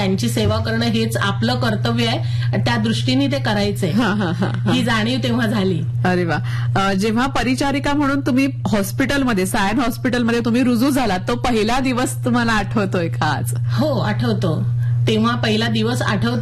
त्यांची सेवा करणं हेच आपलं कर्तव्य आहे, त्या दृष्टीने ते करायचंय ही जाणीव तेव्हा झाली. अरे वा. जेव्हा परिचारिका म्हणून तुम्ही हॉस्पिटलमध्ये, सायन हॉस्पिटलमध्ये तुम्ही रुजू झालात, तो पहिला दिवस तुम्हाला आठवतोय का आज? हो, आठवतो. तेव्हा पहिला दिवस आठवतो.